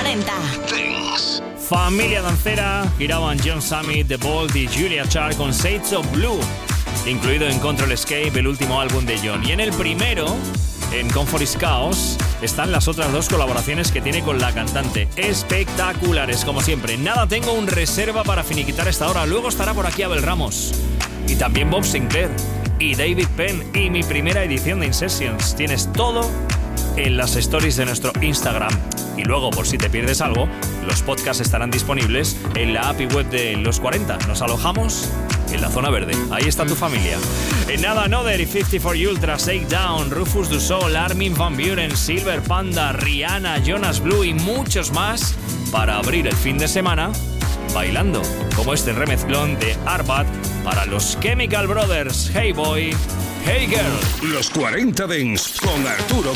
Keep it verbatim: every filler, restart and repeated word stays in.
cuarenta. Dance. Familia dancera, giraban John Summit, The Bold y Julia Char con Shades of Blue, incluido en Control Escape, el último álbum de John. Y en el primero, en Comfort is Chaos, están las otras dos colaboraciones que tiene con la cantante. Espectaculares, como siempre. Nada, tengo un reserva para finiquitar esta hora. Luego estará por aquí Abel Ramos. Y también Bob Sinclair. Y David Penn. Y mi primera edición de In Sessions. Tienes todo en las stories de nuestro Instagram. Y luego, por si te pierdes algo, los podcasts estarán disponibles en la app y web de Los cuarenta. Nos alojamos en la zona verde. Ahí está tu familia. En nada, Another y cincuenta y cuatro Ultra, Shakedown, Rufus Du Sol, Armin van Buuren, Silver Panda, Rihanna, Jonas Blue y muchos más para abrir el fin de semana bailando, como este remezclón de Arbat para los Chemical Brothers. Hey Boy, Hey Girl. Los cuarenta Dance con Arturo